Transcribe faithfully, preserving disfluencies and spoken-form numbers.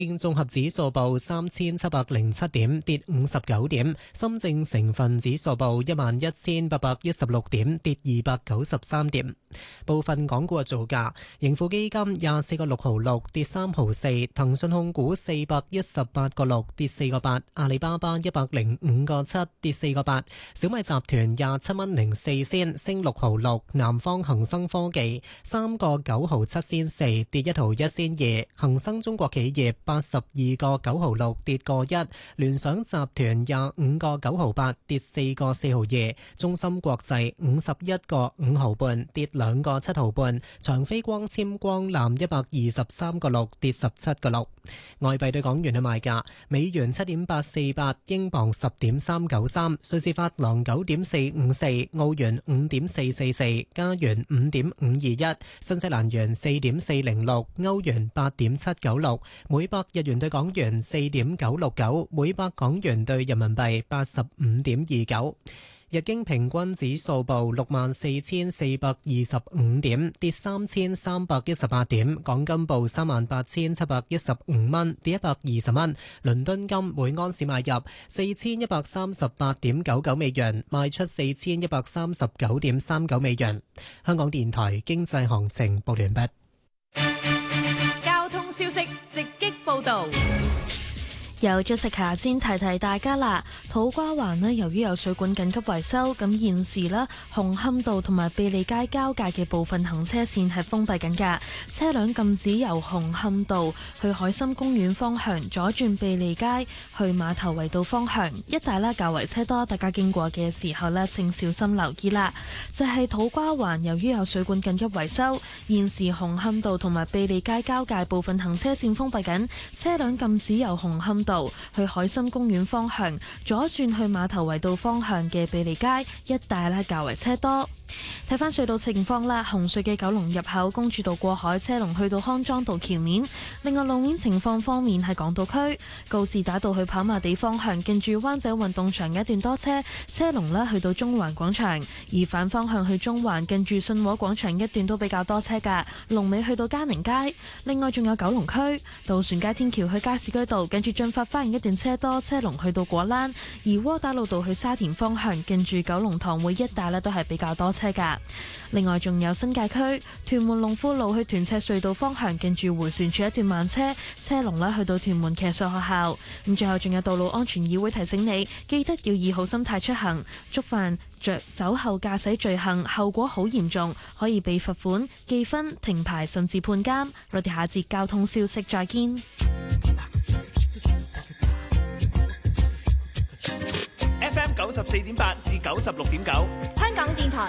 綜合指數報三千七百零七點，跌五十九點；深證成分指數報一萬一千八百一十六點，跌二百九十三點。部分港股嘅造價：盈富基金廿四個六毫六，跌三毫四；騰訊控股四百一十八個六，跌四個八；阿里巴巴一百零五個七，跌四個八；小米集團廿七蚊零四仙，升六毫六；南方恒生科技三個九毫七仙四，跌一毫一仙二；恒生中國企業八十二個九毫六，跌個一；聯想集團廿五個九毫八，跌四個四毫二；中芯國際五十一個五毫半，跌兩個七毫半；長飛光纖光纜一百二十三個六，跌十七個六。外幣對港元嘅賣價：美元七點八四八，英鎊十點三九三，瑞士法郎九點四五四，澳元五點四四四，加元五點五二一，新西蘭元四點四零六，歐元八點七九六，每百日元對港元四點九六九，每百港元對人民幣八十五點二九。日經平均指數報六萬四千四百二十五點，跌三千三百一十八點。港金報三萬八千七百一十五蚊，跌一百二十蚊。倫敦金每安士買入四千一百三十八點九九美元，賣出四千一百三十九點三九美元。香港電台經濟行情報完畢。 交通消息直擊報道。 有 Jessica 先提提大家啦，土瓜灣呢，由於有水管緊急維修，咁現時呢，紅磡道同埋庇利街交界嘅部分行車線係封閉緊㗎，車輛禁止由紅磡道去海心公園方向左轉庇利街去碼頭圍道方向，一帶呢較為車多，大家經過嘅時候呢，請小心留意啦。就係、是、土瓜灣，由於有水管緊急維修，現時紅磡道同埋庇利街交界部分行車線封閉緊，車輛禁止由紅磡道去海心公園方向左轉去碼頭圍道方向嘅庇利街一帶咧較為車多。睇翻隧道情況啦，紅隧嘅九龍入口公主道過海車龍去到康莊道橋面。另外路面情況方面，喺港島區告士打道去跑馬地方向近住灣仔運動場嘅一段多車，車龍咧去到中環廣場；而反方向去中環近住信和廣場一段都比較多車噶，龍尾去到嘉寧街。另外仲有九龍區渡船街天橋去加士居道近住駿發花園一段車多，車龍去到果欄；而窩打老道去沙田方向近住九龍塘會一帶咧都係比較多車。車噶，另外仲有新界區屯門龍富路去屯赤隧道方向，近住回旋處一段慢車，車龍咧去到屯門騎術學校。咁最後仲有道路安全議會提醒你，記得要以好心態出行，觸犯着酒後駕駛罪行，後果好嚴重，可以被罰款、記分、停牌甚至判監。我哋下節交通消息再見。 F M 九十四點八至九十六點九， 香港電台